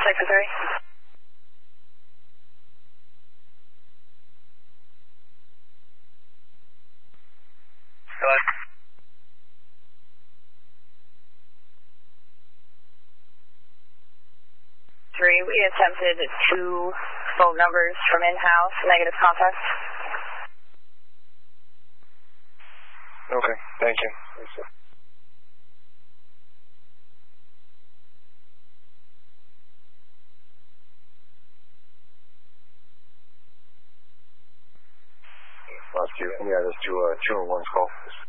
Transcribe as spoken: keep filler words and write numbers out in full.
Sector three. Hello. Three, we attempted two phone numbers from in-house, negative contact. Okay, thank you. Last two, yeah, that's two, uh, two oh one's call.